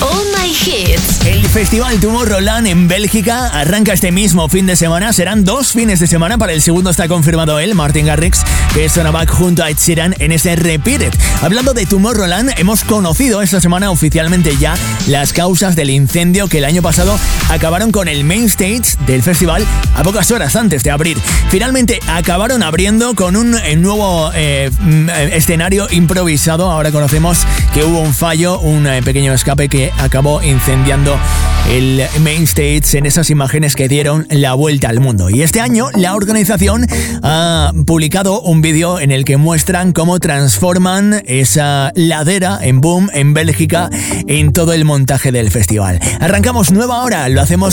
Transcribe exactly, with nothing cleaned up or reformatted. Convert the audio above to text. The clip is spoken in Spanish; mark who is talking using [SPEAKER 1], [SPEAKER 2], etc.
[SPEAKER 1] All My Hits.
[SPEAKER 2] El Festival Tomorrowland en Bélgica arranca este mismo fin de semana. Serán dos fines de semana. Para el segundo está confirmado él, Martin Garrix, que sonaba junto a Ed Sheeran en ese Repeat It. Hablando de Tomorrowland, hemos conocido esta semana oficialmente ya las causas del incendio que el año pasado acabaron con el main stage del festival a pocas horas antes de abrir. Finalmente acabaron abriendo con un eh, nuevo eh, escenario improvisado. Ahora conocemos que hubo un fallo, un eh, pequeño escape que acabó incendiando el main stage en esas imágenes que dieron la vuelta al mundo. Y este año la organización ha publicado un vídeo en el que muestran cómo transforman esa ladera en Boom en Bélgica en todo el montaje del festival. Arrancamos nueva hora, lo hacemos